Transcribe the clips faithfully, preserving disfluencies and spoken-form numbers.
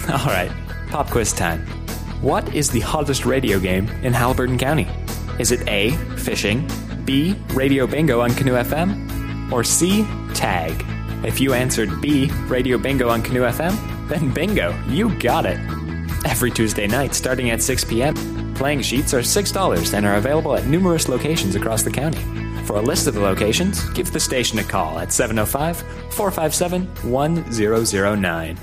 All right, pop quiz time. What is the hottest radio game in Haliburton County? Is it A, fishing, B, radio bingo on Canoe F M, or C, tag? If you answered B, radio bingo on Canoe F M, then bingo, you got it. Every Tuesday night, starting at six p.m., playing sheets are six dollars and are available at numerous locations across the county. For a list of the locations, give the station a call at seven oh five, four five seven, one zero zero nine.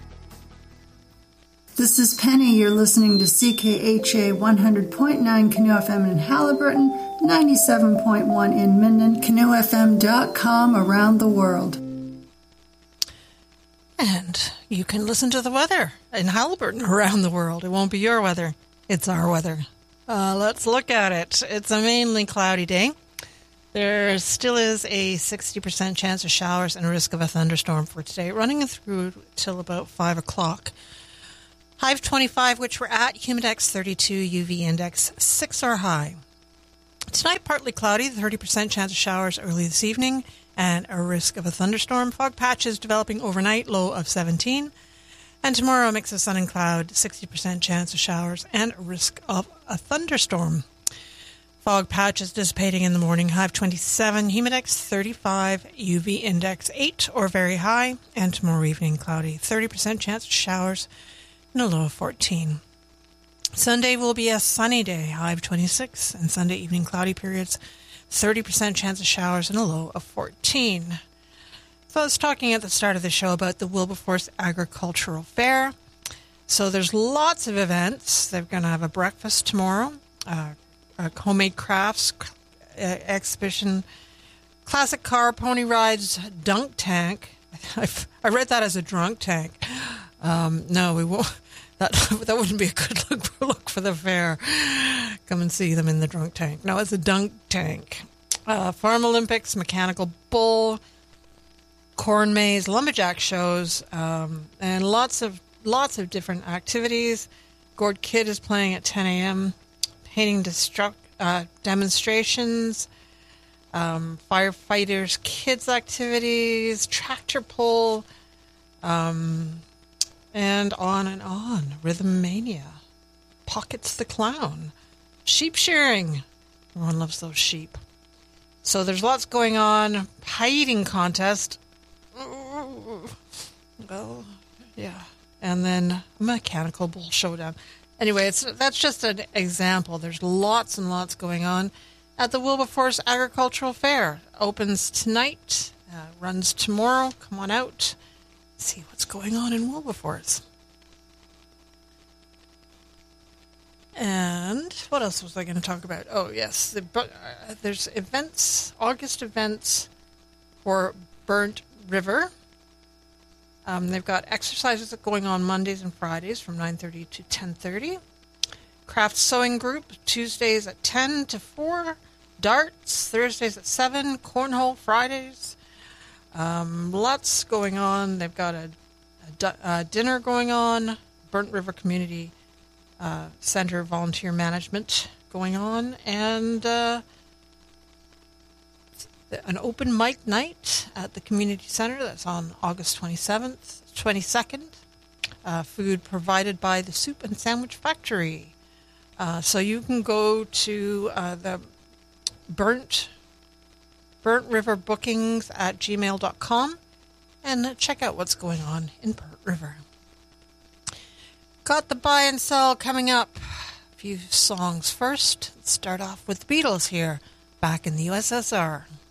This is Penny. You're listening to C K H A one hundred point nine Canoe F M in Haliburton, ninety-seven point one in Minden, canoe f m dot com around the world. And you can listen to the weather in Haliburton around the world. It won't be your weather. It's our weather. Uh, let's look at it. It's a mainly cloudy day. There still is a sixty percent chance of showers and a risk of a thunderstorm for today, running through till about five o'clock. High of twenty-five, which we're at. Humidex thirty-two, U V index six are high. Tonight, partly cloudy, thirty percent chance of showers early this evening, and a risk of a thunderstorm. Fog patches developing overnight, low of seventeen. And tomorrow, a mix of sun and cloud, sixty percent chance of showers, and a risk of a thunderstorm. Fog patches dissipating in the morning, high of twenty-seven, humidex thirty-five, U V index eight or very high, and tomorrow evening cloudy, thirty percent chance of showers, and a low of fourteen. Sunday will be a sunny day, high of twenty-six, and Sunday evening cloudy periods, thirty percent chance of showers, and a low of fourteen. So I was talking at the start of the show about the Wilberforce Agricultural Fair. So there's lots of events. They're going to have a breakfast tomorrow, uh, a homemade crafts uh, exhibition, classic car, pony rides, dunk tank. I've, I read that as a drunk tank. Um, no, we won't. That that wouldn't be a good look for, look for the fair. Come and see them in the drunk tank. No, it's a dunk tank. Uh, Farm Olympics, mechanical bull, corn maze, lumberjack shows, um, and lots of lots of different activities. Gord Kidd is playing at ten a.m. Painting destruct uh, demonstrations, um, firefighters, kids activities, tractor pull, um, and on and on. Rhythm Mania, Pockets the Clown, sheep shearing. Everyone loves those sheep. So there's lots going on. Pie eating contest. Well, yeah. And then mechanical bull showdown. Anyway, it's that's just an example. There's lots and lots going on at the Wilberforce Agricultural Fair. Opens tonight, uh, runs tomorrow. Come on out, see what's going on in Wilberforce. And what else was I going to talk about? Oh, yes. The, uh, there's events, August events for Burnt River. Um, they've got exercises going on Mondays and Fridays from nine thirty to ten thirty. Craft sewing group, Tuesdays at ten to four. Darts, Thursdays at seven. Cornhole, Fridays. Um, lots going on. They've got a, a, a dinner going on. Burnt River Community uh, Center volunteer management going on. And uh, an open mic night at the community center. That's on August twenty-seventh, twenty-second. Uh, food provided by the Soup and Sandwich Factory. Uh, so you can go to uh, the Burnt Burnt River Bookings at gmail dot com and check out what's going on in Burnt River. Got the buy and sell coming up. A few songs first. Let's start off with the Beatles here, back in the U S S R.